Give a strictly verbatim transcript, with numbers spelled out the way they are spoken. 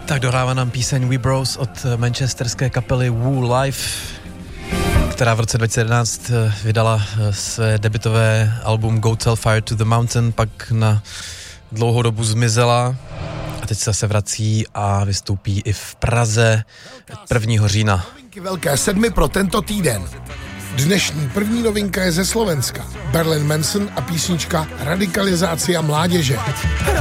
Tak dohrává nám píseň We Bros od manchesterské kapely Woo Life, která v roce dva tisíce jedenáct vydala své debutové album Go Tell Fire to the Mountain, pak na dlouhou dobu zmizela a teď se zase vrací a vystoupí i v Praze prvního října. Novinky Velké sedmi pro tento týden. Dnešní první novinka je ze Slovenska. Marilyn Manson a písnička Radikalizácia mládeže.